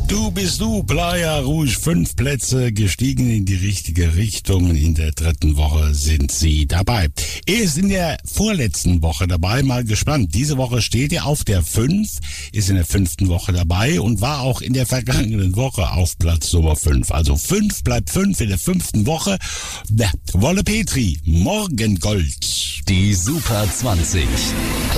Du bist du, Playa Rouge, 5 Plätze gestiegen in die richtige Richtung. In der 3. Woche sind sie dabei. Er ist in der vorletzten Woche dabei, mal gespannt. Diese Woche steht er auf der 5, ist in der 5. Woche dabei und war auch in der vergangenen Woche auf Platz Nummer 5. Also 5 bleibt 5 in der 5. Woche. Wolle Petri, Morgengold. Die Super 20.